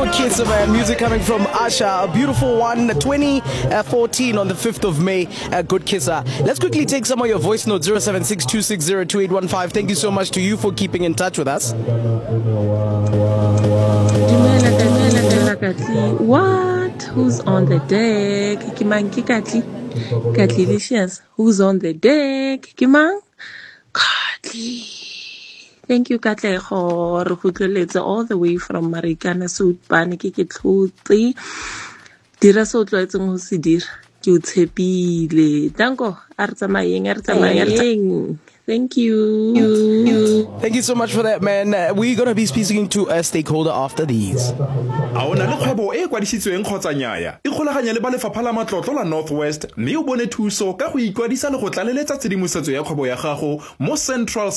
Good Kiss, music coming from Asha, a beautiful one, 2014 on the 5th of May, Good Kisser. Let's quickly take some of your voice notes, 0762602815. Thank you so much to you for keeping in touch with us. What? Who's on the deck? Kimang Katli? Katlilicious. Who's on the deck? Kimang? Katli. Thank you, Katlego. Re khutleletse all the way from Marikana Soutpane ke tlhotse. Dira so tlwaetseng ho se dira. Ke o tshepile. Danko, a re tsamayeng. Thank you. Thank you so much for that, man. We're going to be speaking to a stakeholder after these. A ona le kgwebo e kwadisitsweng kgotsa nyaya e kgolaganya le ba lefapha la matlotlo la Northwest mme o bone thuso ka go ikwadisa le go tlaleletsa tshedimosetso ya kgwebo ya gago mo Central